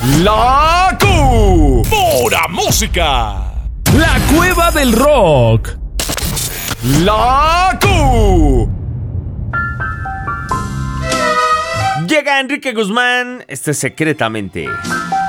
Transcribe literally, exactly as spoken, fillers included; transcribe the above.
La Q. Pura música. La Cueva del Rock. La Q. Llega Enrique Guzmán, este Secretamente.